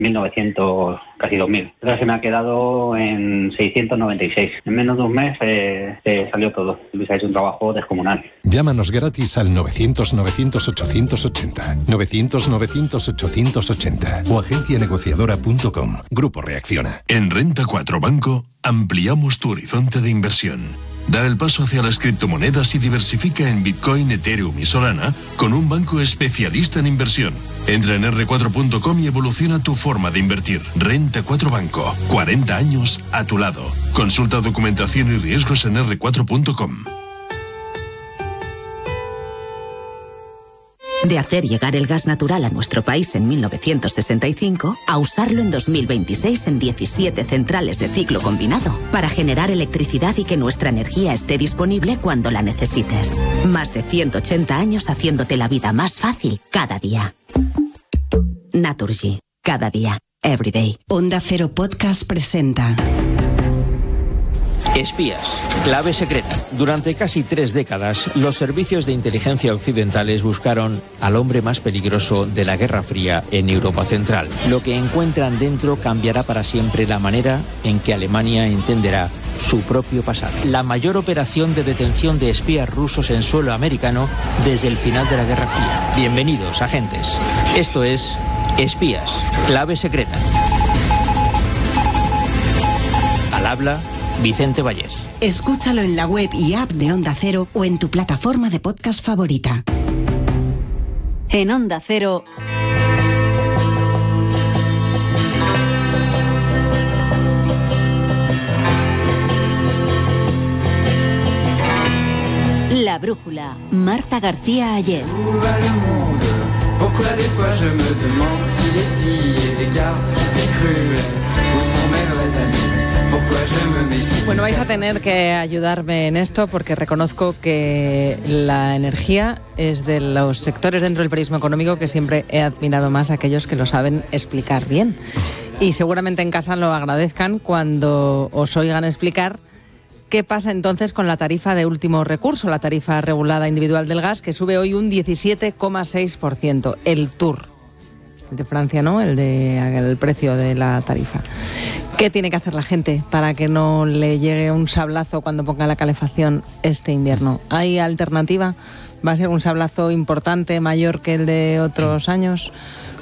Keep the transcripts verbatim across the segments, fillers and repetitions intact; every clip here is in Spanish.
mil novecientos, casi dos mil. Ahora se me ha quedado en seiscientos noventa y seis. En menos de un mes eh, eh, salió todo. Luis ha hecho un trabajo descomunal. Llámanos gratis al novecientos, novecientos, ochocientos ochenta. novecientos, novecientos, ochocientos ochenta. O agencia negociadora punto com. Grupo Reacciona. En Renta cuatro Banco ampliamos tu horizonte de inversión. Da el paso hacia las criptomonedas y diversifica en Bitcoin, Ethereum y Solana con un banco especialista en inversión. Entra en erre cuatro punto com y evoluciona tu forma de invertir. Renta cuatro Banco. cuarenta años a tu lado. Consulta documentación y riesgos en erre cuatro punto com. De hacer llegar el gas natural a nuestro país en mil novecientos sesenta y cinco a usarlo en dos mil veintiséis en diecisiete centrales de ciclo combinado para generar electricidad y que nuestra energía esté disponible cuando la necesites. Más de ciento ochenta años haciéndote la vida más fácil cada día. Naturgy. Cada día. Every day. Onda Cero Podcast presenta Espías. Clave secreta. Durante casi tres décadas, los servicios de inteligencia occidentales buscaron al hombre más peligroso de la Guerra Fría en Europa Central. Lo que encuentran dentro cambiará para siempre la manera en que Alemania entenderá su propio pasado. La mayor operación de detención de espías rusos en suelo americano desde el final de la Guerra Fría. Bienvenidos, agentes. Esto es Espías. Clave secreta. Al habla Vicente Vallés. Escúchalo en la web y app de Onda Cero o en tu plataforma de podcast favorita. En Onda Cero. La brújula. Marta García Ayer. Pourquoi des fois je me demande si les filles et les garçons sont si cruels ou sont mes vrais amis. Pourquoi je me méfie. Bueno, vais a tener que ayudarme en esto porque reconozco que la energía es de los sectores dentro del periodismo económico que siempre he admirado más a aquellos que lo saben explicar bien. Y seguramente en casa lo agradezcan cuando os oigan explicar qué pasa entonces con la tarifa de último recurso, la tarifa regulada individual del gas, que sube hoy un diecisiete coma seis por ciento, el T U R. El de Francia, ¿no? El de el precio de la tarifa. ¿Qué tiene que hacer la gente para que no le llegue un sablazo cuando ponga la calefacción este invierno? ¿Hay alternativa? ¿Va a ser un sablazo importante, mayor que el de otros años?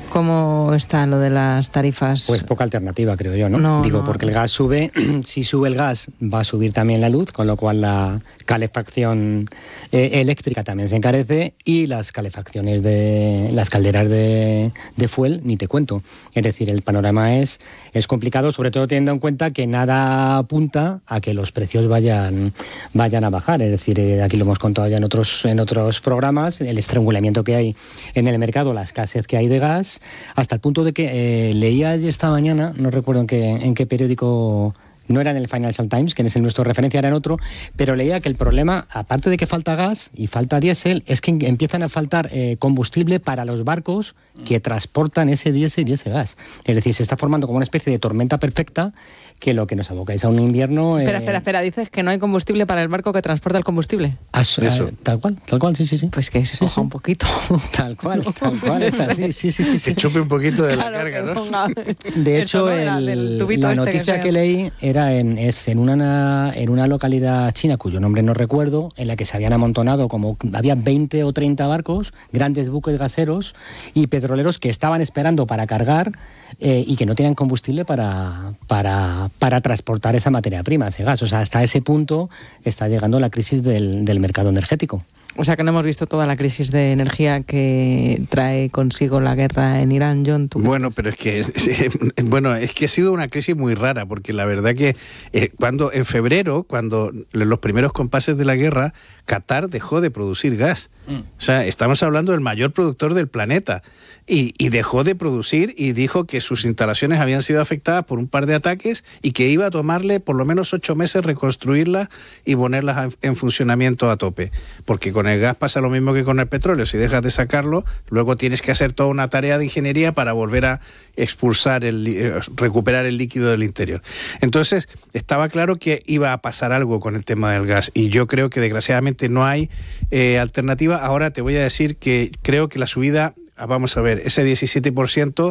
¿Cómo está lo de las tarifas? Pues poca alternativa, creo yo, ¿no? no Digo, no. porque el gas sube, si sube el gas va a subir también la luz, con lo cual la calefacción eh, eléctrica también se encarece y las calefacciones de las calderas de, de fuel, ni te cuento. Es decir, el panorama es, es complicado, sobre todo teniendo en cuenta que nada apunta a que los precios vayan, vayan a bajar. Es decir, eh, aquí lo hemos contado ya en otros, en otros programas, el estrangulamiento que hay en el mercado, la escasez que hay de gas, hasta el punto de que eh, leía esta mañana, no recuerdo en qué, en qué periódico, no era en el Financial Times, que es el nuestro referencia, era en otro, pero leía que el problema, aparte de que falta gas y falta diésel, es que empiezan a faltar eh, combustible para los barcos que transportan ese diésel y ese gas. Es decir, se está formando como una especie de tormenta perfecta que lo que nos aboca es a un invierno... Espera, eh... espera, espera, dices que no hay combustible para el barco que transporta el combustible. A, a, tal cual, tal cual, sí, sí, sí. Pues que se sí, coja sí. un poquito. Tal cual, tal cual, es así, sí, sí, sí. Se sí. chupe un poquito de claro, la carga, ¿no? Ponga... De hecho, el, la noticia este que, que leí era en, es en, una, en una localidad china, cuyo nombre no recuerdo, en la que se habían amontonado como, había veinte o treinta barcos, grandes buques gaseros y petroleros que estaban esperando para cargar eh, y que no tenían combustible para, para, para transportar esa materia prima, ese gas. O sea, hasta ese punto está llegando la crisis del, del mercado energético. O sea que no hemos visto toda la crisis de energía que trae consigo la guerra en Irán, John. ¿Tú bueno, pero es que bueno, es que ha sido una crisis muy rara, porque la verdad que eh, cuando en febrero, cuando los primeros compases de la guerra, Qatar dejó de producir gas. Mm. O sea, estamos hablando del mayor productor del planeta. Y, y dejó de producir y dijo que sus instalaciones habían sido afectadas por un par de ataques y que iba a tomarle por lo menos ocho meses reconstruirlas y ponerlas en funcionamiento a tope. Porque con el gas pasa lo mismo que con el petróleo. Si dejas de sacarlo, luego tienes que hacer toda una tarea de ingeniería para volver a expulsar, el, recuperar el líquido del interior. Entonces, estaba claro que iba a pasar algo con el tema del gas y yo creo que desgraciadamente no hay eh, alternativa. Ahora te voy a decir que creo que la subida... Vamos a ver, ese diecisiete por ciento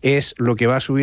es lo que va a subir